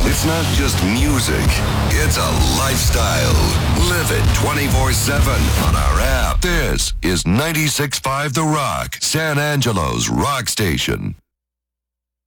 It's not just music, it's a lifestyle. Live it 24/7 on our app. This is 96.5 The Rock, San Angelo's rock station.